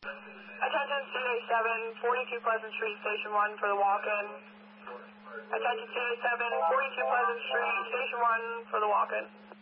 Attention CA7, 42 Pleasant Street, Station 1 for the walk-in. Attention CA7, 42 Pleasant Street, Station 1 for the walk-in.